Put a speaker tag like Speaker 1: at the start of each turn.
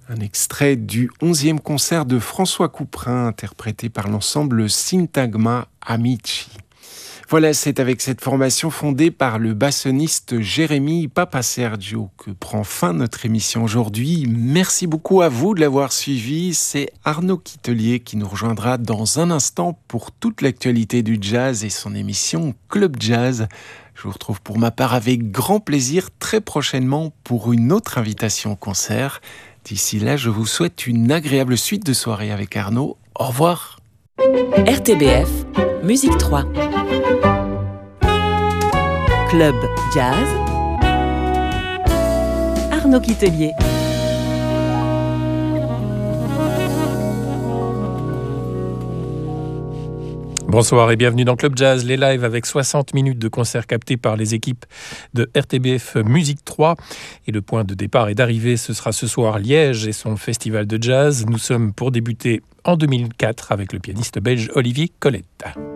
Speaker 1: Un extrait du 11e concert de François Couperin, interprété par l'ensemble Syntagma Amici. Voilà, c'est avec cette formation fondée par le bassoniste Jérémy Papa Sergio que prend fin notre émission aujourd'hui. Merci beaucoup à vous de l'avoir suivi. C'est Arnaud Quitelier qui nous rejoindra dans un instant pour toute l'actualité du jazz et son émission Club Jazz. Je vous retrouve pour ma part avec grand plaisir très prochainement pour une autre invitation au concert. D'ici là, je vous souhaite une agréable suite de soirée avec Arnaud. Au revoir.
Speaker 2: RTBF, Musique 3. Club Jazz. Arnaud Quitelier.
Speaker 3: Bonsoir et bienvenue dans Club Jazz, les lives avec 60 minutes de concerts captés par les équipes de RTBF Musique 3. Et le point de départ et d'arrivée, ce sera ce soir Liège et son festival de jazz. Nous sommes pour débuter en 2004 avec le pianiste belge Olivier Colette.